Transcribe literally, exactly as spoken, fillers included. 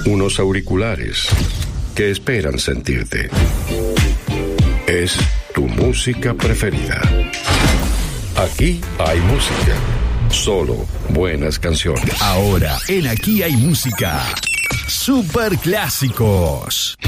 unos auriculares que esperan sentirte. Es tu música preferida. Aquí hay música. Solo buenas canciones. Ahora, en Aquí hay música. Super clásicos.